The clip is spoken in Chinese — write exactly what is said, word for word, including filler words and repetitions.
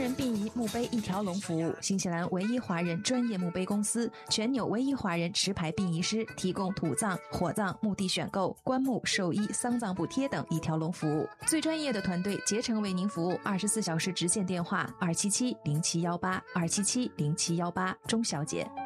人殡仪墓碑一条龙服务，新西兰唯一华人专业墓碑公司，全纽唯一华人持牌殡仪师，提供土葬、火葬、墓地选购、棺木、寿衣、丧葬补贴等一条龙服务。最专业的团队竭诚为您服务，二十四小时直线电话二七七零七一八二七七零七一八，钟小姐。